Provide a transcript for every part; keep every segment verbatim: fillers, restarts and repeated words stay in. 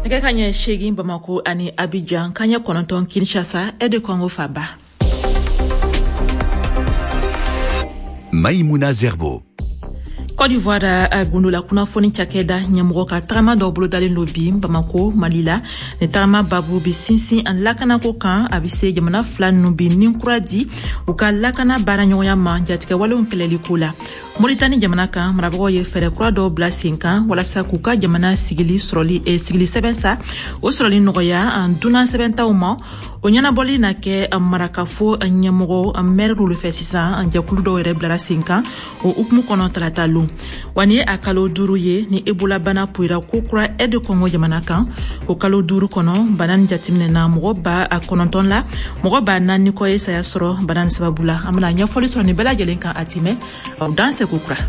Nge kanye shegi Bamako ani Abidjan kanye kononton Kinshasa et de Congo Faba. Maïmouna Zerbo. Côte d'Ivoire a Gundula kuna foni chakeda nyamuroka trama doblo dalin lobi Bamako Malila ne trama babu bi sinsi an lakana ko kan abise jamana flan nubi ninkuradi uka lakana baranyoya ma jatike wale onkeleli kula Mauritanie jamana kan marabago ye fere kura do bla cinq wala sa kuka jamana sigili sroli e sigili sebensa o sroli nogoya an duna sebenta uma onyana boli na ke marakafo nyamugo amerru le fesisa an jakulu do re bla cinq o ukmu kono talata lu wani akalo duru ye ni ebola bana puira kokura e de Congo jamana kan o kalo duru kono banan jatimne na mogo ba akononton la mogo ba nani ko e saya soro banan sababula amala nya foli so ni bela jelen kan atime o danse kokura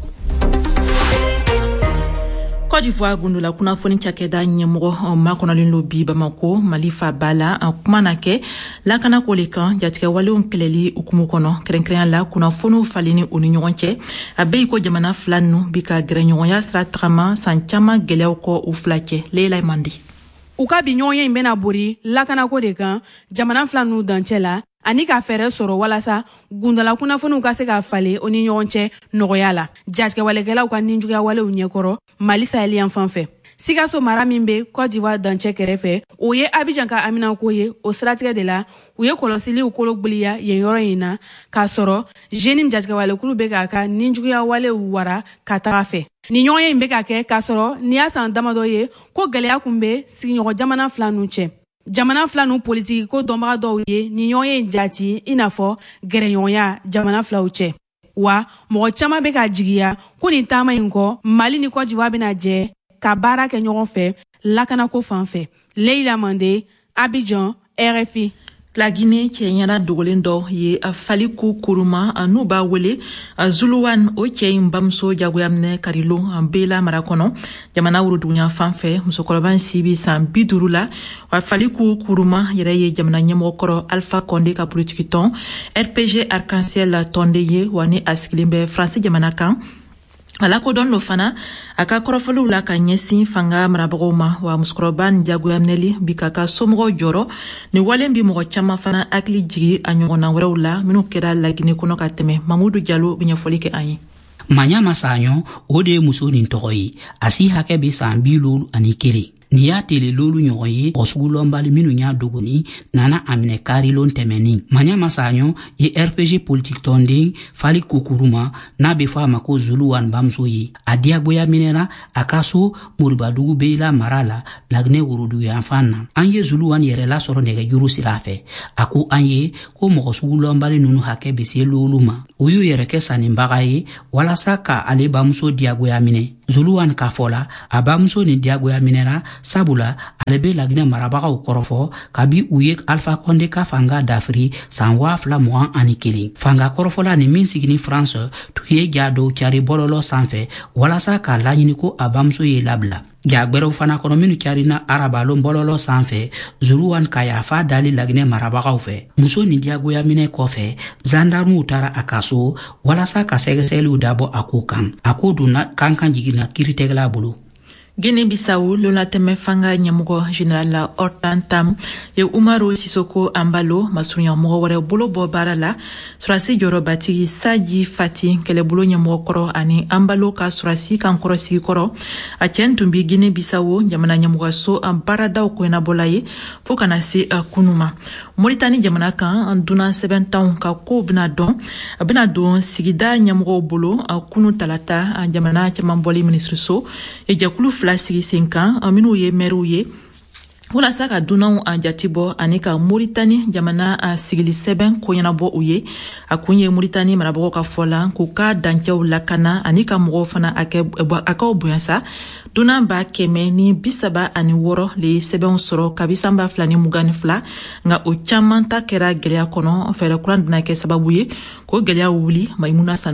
Côte d'Ivoire Gundula kuna foni chakeda nyamugo makonalin lobi Bamako Malifa bala kumana ke lakana ko lekan jatike wale onkeleli ukumu kono krenkren la kuna fonu falini oni nyonche abe ko jamana flanu bika grenyon ya sra trama sanchama geleo ko uflache Leila Mandi uka binyoye imbena buri lakana ko lekan jamana flanu danchela ani ka fere soro walasa Gundala kuna fonu ka se ka fale oni nyonche nogoyala jatike wale gela uka ninjuga wale unyekoro Mali Sahelian fanfɛ Sikaso mara min be Côte d'Ivoire dancɛ kɛrɛfɛ o ye Abidjan ka Amina ko ye o siratigɛ de la u ye kɔlɔsili u kologbiliya yen yɔrɔ in na k'a sɔrɔ jeune jatigɛ wale kulu be k'a ka ninjuguya wale wara ka taga fɛ ni ɲɔgɔn in be ka kɛ k'a sɔrɔ ni y'a san damadɔ ye ko gɛlɛya kun be sigiɲɔgɔn jamana fila nu cɛ jamana fila nu politiki ko dɔnbaga dɔw ye ni ɲɔgɔn in jati i n'a fɔ gɛrɛɲɔgɔnya jamana filaw cɛ wa mɔgɔ caman be ka jigiya ko nin taama in kɔ Mali ni Côte d'Ivoire bena jɛ ka baara kɛ ɲɔgɔn fɛ lakanako fan fɛ Leila Mande Abidjan R F I La Guinée cɛ ɲana dogolen dɔ ye a faliku kuruma a n'u b'a wele a Zuluwan o cɛ in bamuso jagoyaminɛ karilo an bela mara kɔnɔ jamana wurudugunya fan fɛ musokɔrɔba si bi san bi duuru la a faliku kuruma yɛrɛ ye jamana ɲɛmɔgɔ kɔrɔ Alpha Condé ka politiki tɔn R P G Arc-en-Ciel tɔn de ye wa ni a sigilen bɛ France jamana kan ala ko don lo fana aka korofolu la ka ɲɛsin fanga marabagaw ma wa musokɔrɔba ni jagoyaminɛli bi ka ka somɔgɔw jɔrɔ ni walen bi mɔgɔ caman fana hakili jigi a ɲɔgɔnna wɛrɛw la minnu kɛra Laginɛ kɔnɔ ka tɛmɛ Mamudu Jalo bi ɲɛfɔli kɛ an ye Manyama Saɲɔ o de ye muso nin tɔgɔ ye a si hakɛ be san bi lolu ani kelen ni y'a tele lolu ɲɔgɔn ye ɔsugulɔnbali minnu y'a dogoni nana a minɛ karilon tɛmɛnin Manyama Saɲɔ ye R P G politique tɔnden fali kokuruma n'a be fɔ a ma ko Zuluwan bamuso ye a diyagoya minɛra a ka so Moribadugu Beyla mara la Laginɛ woroduguyan fan na an ye Zuluwan yɛrɛ lasɔrɔ nɛgɛjuru sira fɛ a ko an ye ko mɔgɔ sugulɔnbali nunu hakɛ be se lolu ma u y'u yɛrɛ kɛ saninbaga ye walasa ka ale bamuso diyagoya minɛ Zuluwan ka fɔla a bamuso ni diyagoya minɛra sabula ale be Laginɛ marabagaw kɔrɔfɔ kabi u ye Alpha Condé ka fanga dafiri san waa fila mugan ani kelen fanga kɔrɔfɔla ni min sigini France tun ye ja dɔw cari bɔlɔlɔ sanfɛ walasa k'a laɲini ko a bamuso ye labila jagbɛrɛw fana kɔnɔ minnu carina arabalon bɔlɔlɔ sanfɛ Zuluwan ka yafa dali Laginɛ marabagaw fɛ muso ni diyagoya minɛ kɔfɛ zandarmuw tara a ka so walasa ka sɛgɛsɛgɛliw dabɔ a ko kan a ko donna kan kan jigina kiiritigɛla bolo Guinée Bissau lona teme fanga ɲɛmɔgɔ General la Hortan Tam ye Umaru Sisoko Ambalo masurunya mɔgɔ wɛrɛ bolo bɔ baara la surasi jɔrɔbatigi Saji Fati kɛlɛbolo ɲɛmɔgɔ kɔrɔ ani Ambalo ka surasi kan kɔrɔsigi kɔrɔ a cɛ tun bi Guinée Bissau jamana ɲɛmɔgɔso an baaradaw koɲɛnabɔla ye fo kana se a kunuma Mauritanie jamana kan an dunan sɛbɛntanw ka kow bena dɔn a bena don sigida ɲɛmɔgɔw bolo a kunu talata a jamana caman bɔli ministriso e jɛkulu fila sigi sen kan minnu ye mɛriw ye walasa ka dunanw a jati bɔ ani ka Mauritanie jamana a sigili sɛbɛn ko ɲɛnabɔ u ye a kun ye Mauritanie marabagaw ka fɔla k'u ka dancɛw lakana ani ka mɔgɔw fana a k'aw bonyasa dunan b'a kɛmɛ ni bisaba ani wɔɔrɔ le ye sɛbɛnw sɔrɔ kabisan b'a fila ni mugan ni fila nka o caman ta kɛra gɛlɛya kɔnɔ fɛɛrɛ kuran bena kɛ sababu ye k'o gɛlɛya wuli Maimuna Sanogo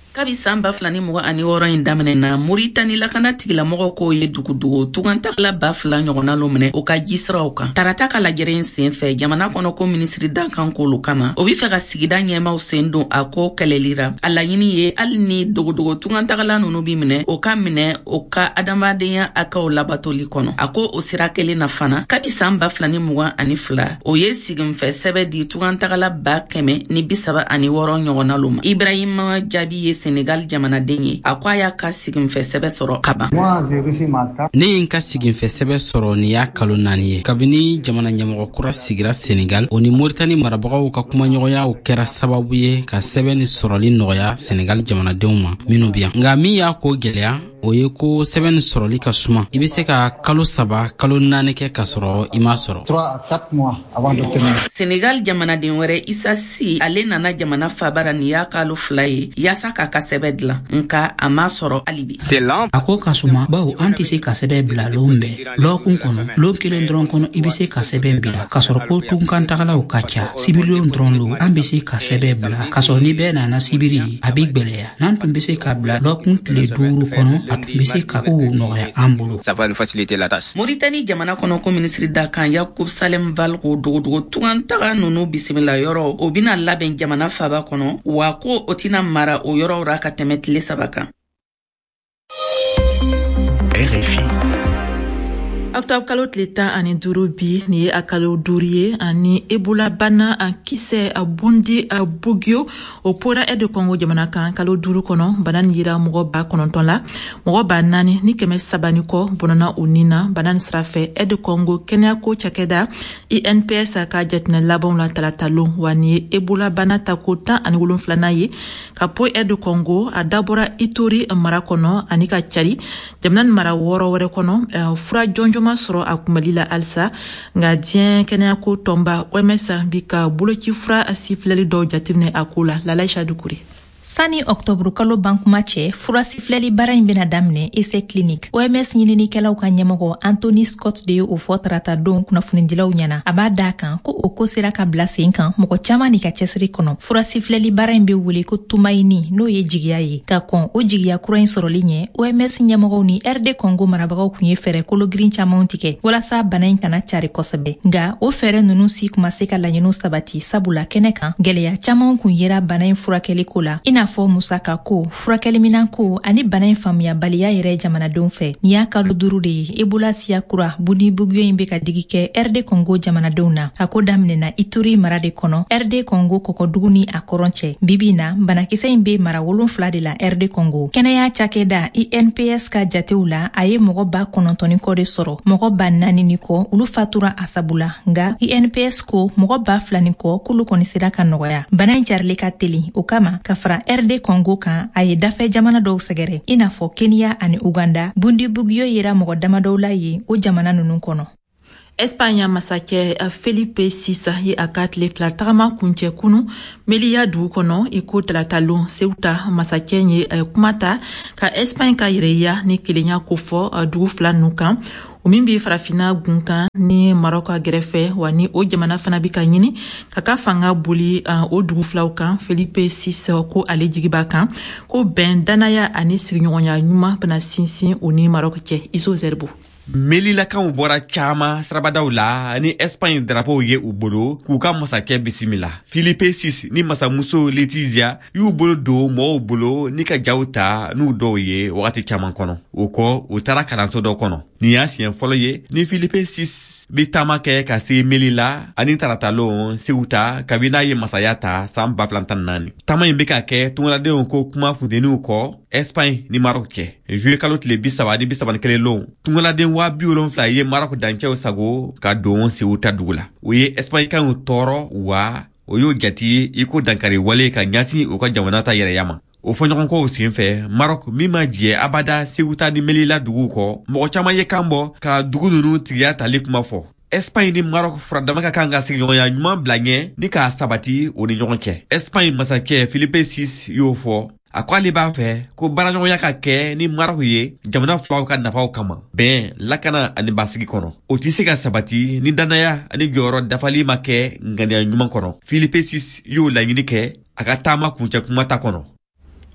kabi samba flani mogo ani woro in damene na Mauritanie lakana tigila mogo ko ye dugudugo tuganta la ba fla nyogona lomene o ka jisra o kan tarata kala jeren sen fe jamana kono ko ministre dankan ko lukama o bi fe ka sigida nyema o sendo ako kelelira ala yini ye alni dugudugo tuganta kala no bi mine o ka mine o ka adamadeya aka o labatoli kono ako o sirakele na fana kabi samba flani mogo ani fla o ye sigim fe sebe di tuganta kala ba keme ni bisaba ani woro nyogona loma Ibrahim Jabi ye Senegal jamana denye akwaya ka sigin fe sebe soro kaba ne yin ka sigin fe sebe soro ni ya kalo nani ye kabini jamana nyamogo kura sigira Senegal oni Mauritanie marabagaw ka kuma nyoya o kera sababu ye ka sebe ni soroli noya Senegal jamana denuma minu biya nga mi ya ko gelya o ye ko seben soroli ka suma ibe se ka kalo saba kalo nane ke ka soro ima soro trois à quatre mois avant d'obtenir. Senegal jamana den were Issa Si ale nana jamana fabara ni ya kalo fly yasa ka ka sebedla nka ama soro alibi c'est lent ako ka suma bawo anti se ka sebebla lombe lo kun kono lo kelen dron kono ibe se ka sebebla ka soro ko tun kan tagala o kacha sibilon dron lo ambe se ka sebebla ka soro ni be na na sibiri abigbeleya nan tumbe se ka bla lo kun le duru kono ça va nous faciliter la tâche. Mauritanie jamana kono ko ministre dakan Yakoub Salem Val ko dogo tuganta nunu bisimila yoro obina laben jamana faba kono wa ko otina mara o yoro raka temetle sabaka. R F I Octobre kalo tleta ani duru bi ni ye akalo duriye ani Ebola bana an kise a bundi a bugyo o pora e de Congo jamana kan kalo duru kono banan yira mogo ba kononton la mogo ba nani ni keme sabani ko bonana unina banan strafe e de Congo kenya ko chakeda I N P S ka jetne labon la talata lo wani Ebola bana takota ani wulun flana ye ka po e de Congo a dabora Ituri mara kono ani ka chari jamnan mara woro wore kono uh, fura jonjo soro akumalila alsa nga dien kenya ko tomba O M S bika buloki fura asifleli do jatimne akula la laisha dukuri Sani Octobre kalo bankuma cɛ fura sifilɛli bara in bena daminɛ essai clinique O M S ɲininikɛlaw ka ɲɛmɔgɔ Anthony Scott de ye o fɔ tarata don kunnafonidilaw ɲɛna a b'a daa kan ko o ko sera ka bila sen kan mɔgɔ caaman ni ka cɛsiri kɔnɔ fura sifilɛli bara in be wele ko tumayini n'o ye jigiya ye ka kɔn o jigiya kura in sɔrɔli ɲɛ O M S ɲɛmɔgɔw ni R D Congo marabagaw kun ye fɛɛrɛ kologirin caamanw tigɛ walasa bana in kana cari kosɛbɛ nga o fɛɛrɛ nunu si kuma se ka laɲiniw sabati sabula kɛnɛ kan gwɛlɛya caamanw kun yera bana in furakɛli ko la ina fɔ musaka ko furakɛliminɛn ko ani bana in faamuyabaliya yɛrɛ jamanadenw fɛ ni y'a kalo duuru de ye Ebola siya kura bundi bugyo in be ka digi kɛ R D Congo jamanadenw na a ko daminɛna Ituri mara de kɔnɔ R D Congo kɔkɔdugu ni a kɔrɔn cɛ bibi na banakisɛ in be mara wolonfila de la R D Congo kɛnɛya cakɛda I N P S ka jatew la a ye mɔgɔ ba kɔnɔntɔni kɔ de sɔrɔ mɔgɔ ba naani ni kɔ olu fatura a sabula nga I N P S ko mɔgɔ ba fila ni kɔ k'olu kɔni sera ka nɔgɔya bana in carili ka teli o kama ka fara R D Congo kan a ye dafɛ jamana dɔw sɛgɛrɛ i n'a fɔ Kenya ani Uganda bundi bugyo yera mɔgɔ damadɔw la ye o jamana nunu kɔnɔ Espagne masakɛ Felipe Sisa ye a ka tile fila tagama kuncɛ kunu meliya dugu kɔnɔ i ko talatalon Ceuta masakɛ ye kumata ka Espagne ka yɛrɛya ni kelenya ko fɔ dugu fila nu kan o min bi farafina gunkan ni Maroc ka gɛrɛfɛ wa ni o jamana fana bi ka ɲini ka ka fanga boli uh, o dugu filaw kan Felipe Sisa ko ale jigiba kan ko bɛn danaya ani sigiɲɔgɔnya ɲuman bena sinsin o ni Maroc cɛ Iso Zerbo Melilakanw bɔra caman sarabadaw la ni Espagne drapeau ye u bolo k'u ka masakɛ bisimila. Felipe Six ni masamuso Letizia y'u bolo don mɔgɔw bolo ni ka jaw ta n'u dɔw ye wagati caman kɔnɔ. O kɔ u taara kalanso dɔ kɔnɔ. Nin y'a siɲɛ fɔlɔ ye ni Felipe Six bi taama kɛ ka se Melilla ani taratalon Ceuta kabina ye masaya ta san ba fila tan naani. Taama in be ka kɛ tungaladenw ko kuma funteniw kɔ Espagne ni Maroc cɛ. Juillet kalo tile bi saba ni bi saba ni kelen lon tungaladen waa bi wolonfila ye Maroc dancɛw sago ka don Ceuta dugu la. O ye Espagne kanw tɔɔrɔ wa o y'o jati i ko dankari wale ka ɲasin u ka jamana ta yɛrɛya ma. O fɔɲɔgɔnkɔw senfɛ Maroc min ma jɛ abada Ceuta ni Melilla dugu kɔ mɔgɔ caman ye kan bɔ ka dugu nunu tigiya tali kuma fɔ. Espagne ni Maroc furadama ka kan ka sigiɲɔgɔnya ɲuman bila ɲɛ ni k'a sabati o ni ɲɔgɔn cɛ. Espagne masakɛ Felipe Six y'o fɔ a ko ale b'a fɛ ko baaraɲɔgɔnya ka kɛ ni Maroc ye jamana filaw ka nafaw kama bɛn lakana ani basigi kɔnɔ. O tɛ se ka sabati ni danaya ani jɔyɔrɔ dafali ma kɛ ŋaniya ɲuman kɔnɔ. Felipe Six y'o laɲini kɛ a ka taama kuncɛ kuma ta kɔnɔ.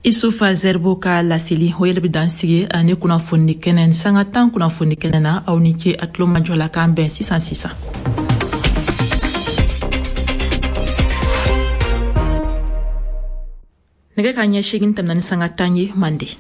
Isufa Zerbo ka laseli hoyel bi dansigi ani kuna fonni kenen sanga tan kuna fonni kenena aw ni ci atlo majola kambe six cent six. Nege kanya shigin tamnani sanga tanyi mandi.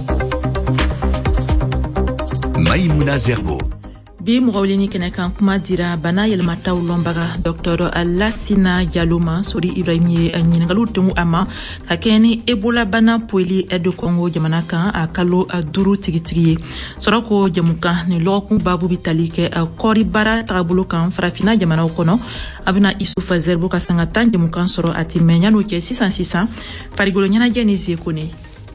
Maïmouna Zerbo. Bi mugawlini kene kan kuma dira bana yelmata ulombaga Docteur Lassina Diallo sori Ibrahim ye nyingalu tungu ama kakeni Ebola bana poili edo Congo jamana kan akalo duru tigitigi soroko jamuka ni loku babu bitalike kori bara tabulo kan farafina jamana kono abina Isufa Zerbo ka sangatan jamukan soro atimenya no ke six cent six parigolo nyana jenizi kone.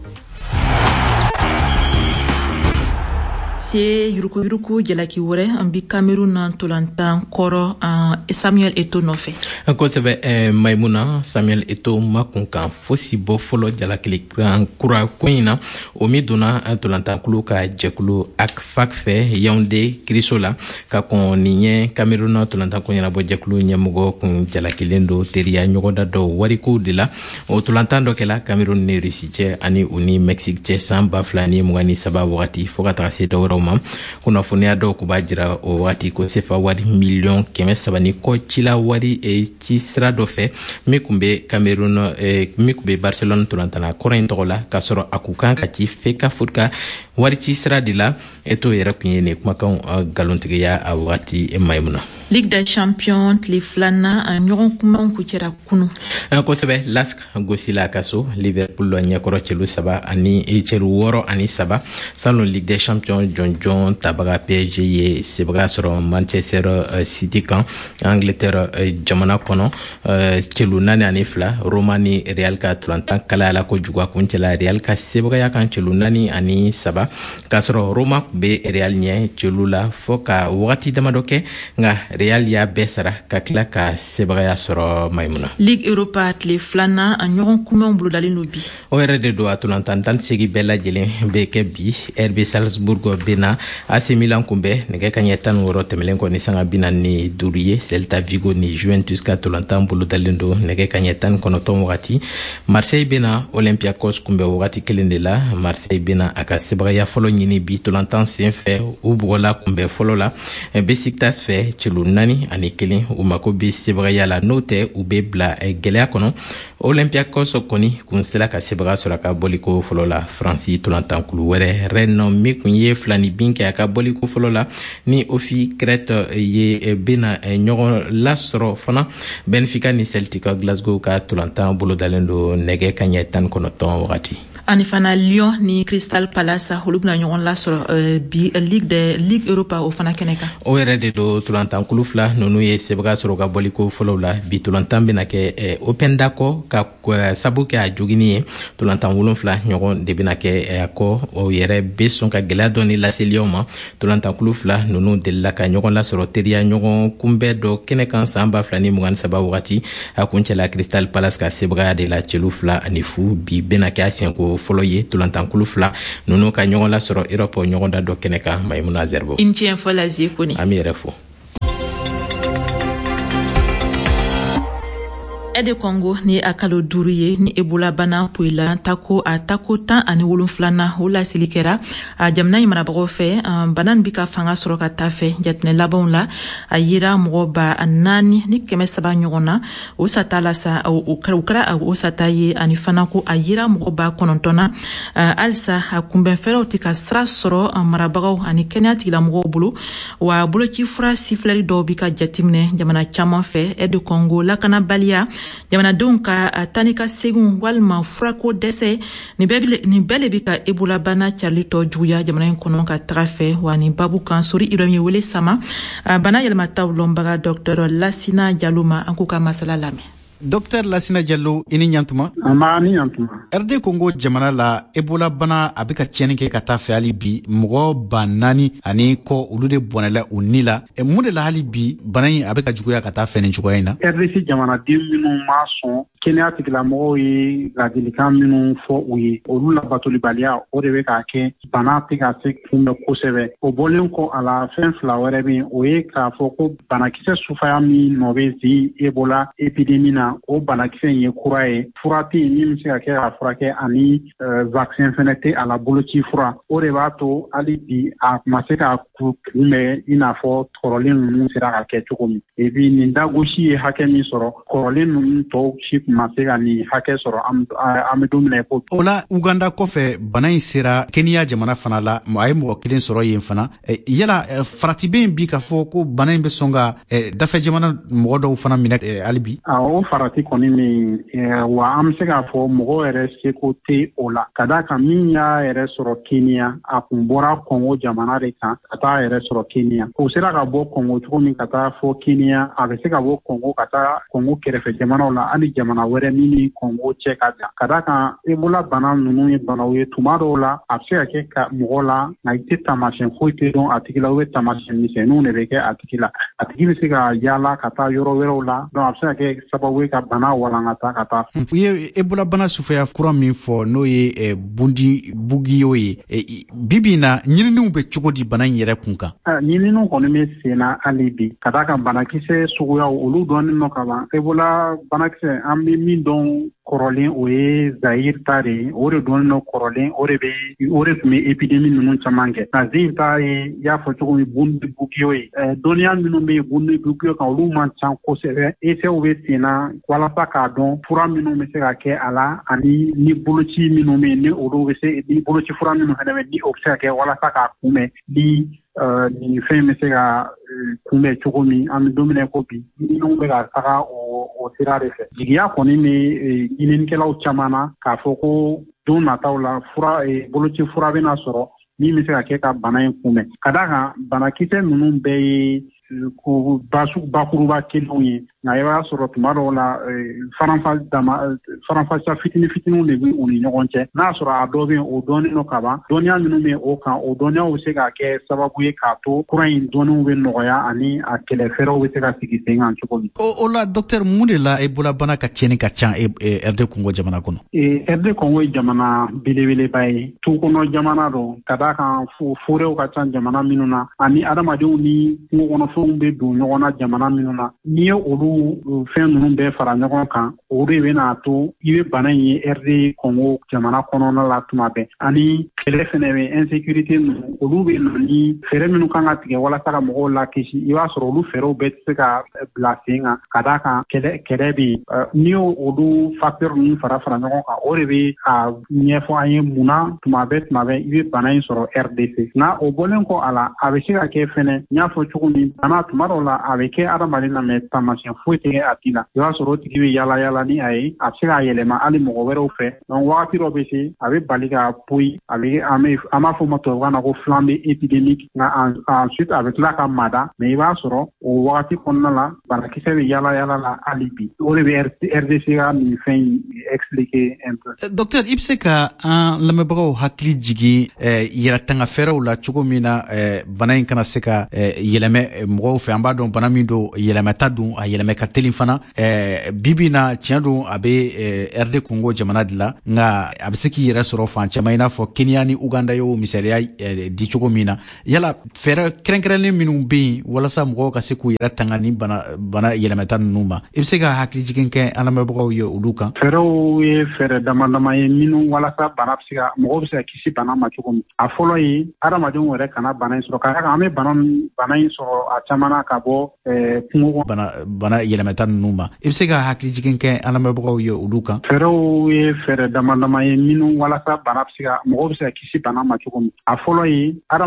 C'est yuruku yuruku jelaki wore ambi Cameroun nan tolantan koro Samuel Eto'o nofe. Ko sebe eh, Maimouna Samuel Eto'o makunkan fosi bo folo jalaki gran kura koina omi dona tolantan kulu ka jekulu ak fakfe Yaoundé Krisola ka kon niye Cameroun nan tolantan koina bo jekulu nyemugo kun jalaki lendo teria nyogoda do wariku dila o tolantan do kela Cameroun ne risiche ani uni Mexique che samba flani mugani sababu wakati foka tracé do kuna funia do kubajira o wati ko sefa wari million keme sabani ko chila wari e chisra do fe mikumbe Cameroun e mikumbe Barcelone tulantana koren tola kasoro akukan ka ci feka futka wari chisra dila eto yera kunyene kuma kan galontige ya a wati e Maimouna. Ligue des Champions les flana a nyoron kuma ku kera kunu ko sebe lask gosila kaso Liverpool lo nyakoro chelu saba ani e chelu woro ani saba salon Ligue des Champions John John tabaga P S G ye sebra soro Manchester uh, City kan Angleterre uh, jamana kono uh, chelu nani ani fla Romani Real ka Atlanta kala ala ko jugwa kunchela Real ka sebra ya kan chelu nani ani saba kasoro Roma be Real nye chelu la foka wakati damadoke nga Real ya besara kakla ka sebra ya soro Maimouna. Ligue Europa les flana a nyoron kuma mbulu dali nobi o ere de do Atlanta tan segi bella jele be ke bi R B Salzburg bena A C Milan kumbe nege kanyetan woro temelenko ni sanga bina ni Duriye Celta Vigo ni Juventus ka Atlanta mbulu dalindo nege kanyetan konoton wakati Marseille bena Olympiakos kumbe wakati kelende la Marseille bena aka sebra ya folo nyini bi Atlanta senfe ubugola kumbe folo la Besiktas fe chelu nani ani kelen umako be sebra ya la note ube bla gelea kono Olympiakos koni kunsela ka sebra sura ka boliko folo la Franci Atlanta kulu were Rennes mi kunye flani binke aka boliko folo la ni ofi Crete ye bena nyogo lasro fana Benfica ni Celtic Glasgow ka Atlanta bolo dalendo nege kanyetan konoton wakati Anifana Lyon ni Crystal Palace holubna nyogon la sur uh, bi uh, Ligue de Ligue Europa o fana keneka o ere de do Atlanta kulufla nonu ye sebra soro ka boliko folo la bi Atlanta bena ke eh, open dako ka uh, sabuke a jugini Atlanta wolonfla nyogon de bena ke eh, ko o yere beson ka gela doni la selioma Atlanta kulufla nonu de la ka nyogon la soro teria nyogon kumbe do kenekan samba flani mugan sababu wakati akunchela Crystal Palace ka sebra de la chelufla anifu bi bena ke asien ko folo ye Atlanta kulufla nonu ka nyogon la soro Europe nyogon da do keneka Maimouna Zerbo inchi info la zikuni ami refo Ede Congo ni akalo duruye ni Ebola bana puila tako a tako tan ani wolonflana wala silikera a jamna yimara bago fe banan bika fanga soro ka tafe jatne labon la a yira mo ba anani ni keme saba nyogona o satala sa o ukra o sataye ani fana ko a yira mo ba konontona alsa a kumben fero tika stra soro marabago ani kenyati la mo bulu wa bulu ki fra sifleri do bika jatimne jamana chama fe Ede Congo la kana balia jamana donka tanika segun walma frako dese ni bele ni bele bika Ebola bana charlito juya jamana kono ka trafe wani babu kan sori irami wele sama bana yelma tawlombaga Docteur Lassina Diallo ankuka masala lame Docteur Lassina Diallo ini nyantuma amani nyantuma R D Congo jamana la Ebola bana abika tieni ke kata fe ali bi mgo banani ani ko ulude bonala unila e munde la ali bi banani abika jugoya kata fe ni jugoya ina R D C jamana diminu mason kɛnɛya tigilamɔgɔw ye ladilikan minnu fɔ u ye olu labatolibaliya o de bɛ k'a kɛ bana tɛ ka se kunbɛn kosɛbɛ. O bɔlen kɔ a la fɛn fila wɛrɛ bɛ yen o ye k'a fɔ ko banakisɛ sufaya min nɔ bɛ zi Ebola epidemi na o banakisɛ in ye kura ye fura tɛ yen min bɛ se ka kɛ ka furakɛ ani vaccin fɛnɛ tɛ a la boloci fura o de b'a to hali bi a ma se ka kunbɛn i n'a fɔ kɔrɔlen ninnu sera ka kɛ cogo min. Et puis nin dagosi ye hakɛ min sɔrɔ kɔrɔlen ninnu tɔw si tun ma se ka nin hakɛ sɔrɔ an bɛ don min na ko. O la Uganda kɔfɛ bana in sera Kenya jamana fana la a ye mɔgɔ kelen sɔrɔ yen fana yala farati bɛ yen bi k'a fɔ ko bana in bɛ sɔn ka dafɛ jamana mɔgɔ dɔw fana minɛ hali bi. O farati kɔni min wa an bɛ se k'a fɔ mɔgɔ yɛrɛ seko tɛ o la ka d'a kan min y'a yɛrɛ sɔrɔ Kenya a kun bɔra Kɔngo jamana de kan ka taa yɛrɛ sɔrɔ Kenya o sera ka bɔ Kɔngo cogo min ka taa fɔ Kenya a bɛ se ka bɔ Kɔngo ka taa Kɔngo kɛrɛfɛ jamanaw la hali jamana wɛrɛ min ni Kɔngo cɛ ka jan ka d'a kan Ebola bana ninnu ye banaw ye tuma dɔw la a bɛ se ka kɛ ka mɔgɔ la nka i tɛ taamasiyɛn foyi tɛ dɔn a tigi la o bɛ taamasiyɛn misɛnninw de bɛ kɛ a tigi la a tigi bɛ se ka yaala ka taa yɔrɔ wɛrɛw la donc a bɛ se ka kɛ sababu ye ka bana walankata ka taa. U ye Ebola bana sufaya kura min fɔ n'o ye bundi bugiyo ye bibi na ɲininiw bɛ cogo di bana in yɛrɛ kun kan. Ɲininiw kɔni bɛ sen na hali bi ka d'a kan banakisɛ suguyaw olu dɔnnen nɔ ka ban Ebola banakisɛ an bɛ min dɔn kɔrɔlen o ye Zaire ta de ye o de dɔnnen nɔ kɔrɔlen o de bɛ o de tun bɛ epidemi ninnu caman kɛ nka Zaire ta ye i y'a fɔ cogo min bundi bugiyo ye dɔnniya minnu bɛ yen bundi bugiyo kan olu man ca kosɛbɛ essais bɛ sen na walasa k'a dɔn fura minnu bɛ se ka kɛ a la ani ni boloci minnu bɛ yen ni olu bɛ se ni boloci fura minnu fana bɛ ni o bɛ se ka kɛ walasa k'a kunbɛn ni nin fɛn bɛ se ka kunbɛn cogo min an bɛ don min na ko bi ɲininiw bɛ ka taga o sira de fɛ jigiya kɔni bɛ ɲininikɛlaw caman na k'a fɔ ko don nataw la fura boloci fura bɛna sɔrɔ min bɛ se ka kɛ ka bana in kunbɛn ka d'a kan banakisɛ ninnu bɛɛ ye ko bakuruba kelenw ye nka i b'a sɔrɔ tuma dɔw la faranfasiya fitinin fitininw de bɛ u ni ɲɔgɔn cɛ n'a sɔrɔ a dɔ bɛ yen o dɔnnen don ka ban dɔnniya minnu bɛ o kan o dɔnniyaw bɛ se ka kɛ sababu ye k'a to kura in dɔnniw bɛ nɔgɔya ani a kɛlɛ fɛɛrɛw bɛ se ka sigi sen kan cogo min. O la docteur mun de la Ebola bana ka tiɲɛni ka ca R D Congo jamana kɔnɔ. R D Congo ye jamana belebeleba ye tu kɔnɔ jamana don ka d'a kan forew ka ca jamana minnu na ani adamadenw ni kungo kɔnɔ fɛnw bɛ don ɲɔgɔn na jamana minnu na n'i ye olu fɛn ninnu bɛɛ fara ɲɔgɔn kan o de bɛna to i bɛ bana in ye R D Congo jamana kɔnɔna la tuma bɛɛ ani kɛlɛ fɛnɛ bɛ insécurité ninnu olu bɛ na ni fɛɛrɛ minnu kan ka tigɛ walasa ka mɔgɔw lakisi i b'a sɔrɔ olu fɛɛrɛw bɛɛ tɛ se ka bila sen kan ka d'a kan kɛlɛ kɛlɛ bɛ yen n'i y'o olu facteur ninnu fara fara ɲɔgɔn kan o de bɛ a ɲɛfɔ an ye munna tuma bɛɛ tuma bɛɛ i bɛ bana in sɔrɔ R D C nka o bɔlen kɔ a la a bɛ se ka kɛ fɛnɛ n y'a fɔ cogo min bana tuma dɔw la a bɛ kɛ adamaden na mɛ taamasiyɛn foyi tɛ kɛ a tigi la i b'a sɔrɔ o tigi bɛ yaala yaala ni a ye a bɛ se k'a yɛlɛma hali mɔgɔ wɛrɛw fɛ donc wagati dɔ bɛ se a bɛ bali ka poyi a bɛ an bɛ an b'a fɔ o ma tubabukan na ko flambe épidémique nka ensuite a bɛ tila ka mada mɛ i b'a sɔrɔ o wagati kɔnɔna la banakisɛ bɛ yaala yaala la hali bi o de bɛ R D C ka nin fɛn in expliquer un peu. Docteur i bɛ se ka an lamɛnbagaw hakili jigin yɛrɛtanga fɛɛrɛw la cogo min na bana in kana se ka yɛlɛmɛ mɔgɔw fɛ an b'a dɔn bana min don yɛlɛmɛta don a yɛlɛmɛ ka teli fana bibi na tiɲɛ don a bɛ R D Congo jamana de la nka a bɛ se k'i yɛrɛ sɔrɔ fan caman i n'a fɔ Kenya ni Uganda y'o misaliya di cogo min na yala fɛɛrɛ kɛrɛnkɛrɛnlen minnu bɛ yen walasa mɔgɔw ka se k'u yɛrɛ tanga ni bana bana yɛlɛmɛta ninnu ma i bɛ se ka hakili jigin kɛ an lamɛnbagaw ye olu kan. Fɛɛrɛw ye fɛɛrɛ dama dama ye minnu walasa bana bɛ se ka mɔgɔw bɛ se ka kisi bana ma cogo min a fɔlɔ ye adamadenw yɛrɛ kana bana in sɔrɔ ka d'a kan an bɛ bana bana in sɔrɔ a caman na ka bɔ kungo bana bana yɛlɛmɛta ninnu ma i bɛ se ka hakili jigin kɛ an lamɛnbagaw ye olu kan. Fɛɛrɛw ye fɛɛrɛ dama dama ye minnu walasa bana bɛ se ka mɔgɔw bɛ se ka kisi bana ma cogo min a fɔlɔ ye